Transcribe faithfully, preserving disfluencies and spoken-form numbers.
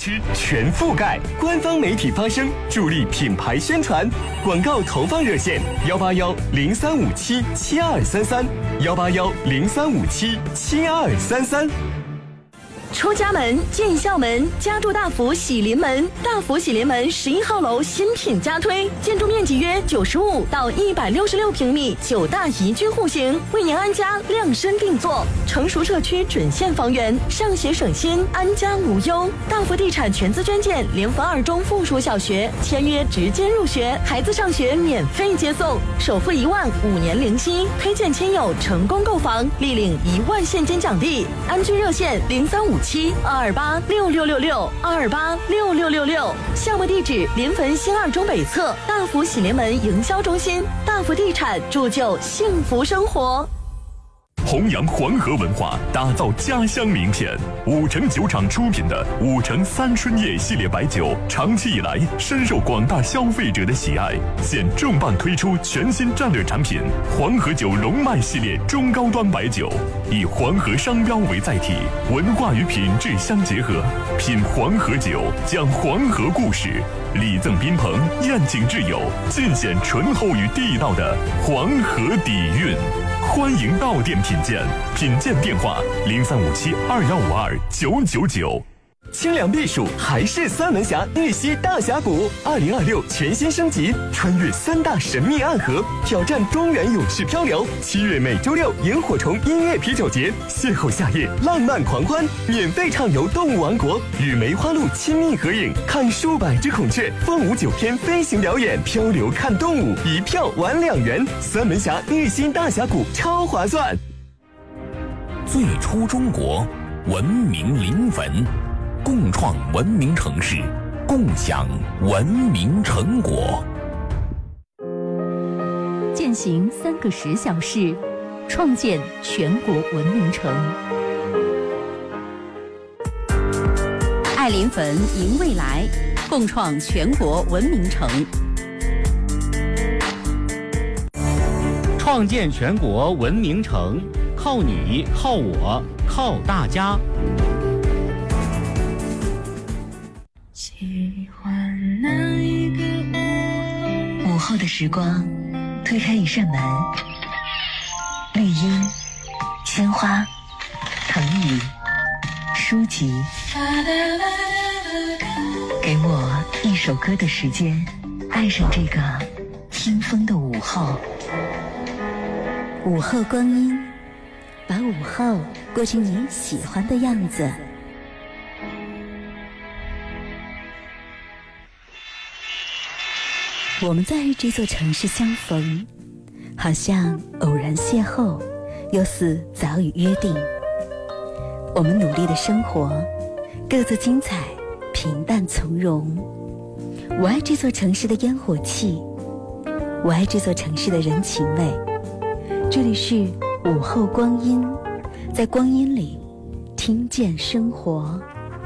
区全覆盖，官方媒体发声，助力品牌宣传。广告投放热线：幺八幺零三五七七二三三，幺八幺零三五七七二三三。 出家门，进校门，家住大福喜临门。大福喜临门十一号楼新品加推，建筑面积约九十五到一百六十六平米，九大宜居户型，为您安家量身定做。成熟社区准现房源，上学省心，安家无忧。大福地产全资捐建联合二中附属小学，签约直接入学，孩子上学免费接送，首付一万，五年零息。推荐亲友成功购房，立领一万现金奖励。安居热线零三五七二二八六六六六二二八六六六六，项目地址临汾新二中北侧大福喜临门营销中心。大福地产铸就幸福生活。 弘扬黄河文化，打造家乡名片。五城酒厂出品的五城三春夜系列白酒，长期以来深受广大消费者的喜爱。现重磅推出全新战略产品黄河酒龙脉系列中高端白酒，以黄河商标为载体，文化与品质相结合。品黄河酒，讲黄河故事，礼赠宾朋，宴请挚友，尽显醇厚与地道的黄河底蕴。欢迎到店品鉴，品鉴电话零三五七二幺五二九九九。 清凉避暑还是三门峡日西大峡谷，二零二六全新升级，穿越三大神秘暗河，挑战中原勇士漂流。七月每周六萤火虫音乐啤酒节，邂逅夏夜浪漫狂欢，免费畅游动物王国，与梅花鹿亲密合影，看数百只孔雀，凤舞九天飞行表演，漂流看动物，一票玩两元。三门峡日西大峡谷超划算。 最初中国，文明临汾。共创文明城市，共享文明成果。 践行三个十小时，创建全国文明城。爱临汾，迎未来，共创全国文明城。 创建全国文明城，靠你，靠我，靠大家。 午后的时光，推开一扇门，绿荫、鲜花、藤椅、书籍，给我一首歌的时间，爱上这个听风的午后。 午后光阴，把午后过成你喜欢的样子。我们在这座城市相逢，好像偶然邂逅，又似早已约定。我们努力的生活，各自精彩，平淡从容。我爱这座城市的烟火气，我爱这座城市的人情味。这里是午后光阴，在光阴里听见生活。